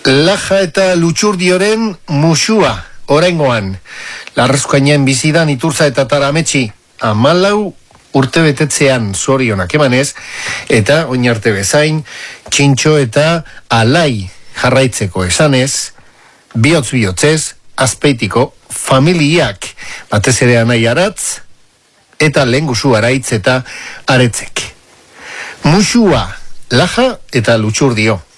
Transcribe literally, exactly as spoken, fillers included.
Laja eta Lutxurdioren musua, oraingoan. Larrezkoainen bizidan Iturza eta Tarametxi, amalau urte betetzean zorionak emanez, eta oinarte bezain, Txintxo eta Alai jarraitzeko esanez, bihotz-bihotzez, Azpeitiko familiak, batez ere Anai Aratz, eta Lehengusu Araitz eta Aretzek. Musua, Laja eta Lutxurdio.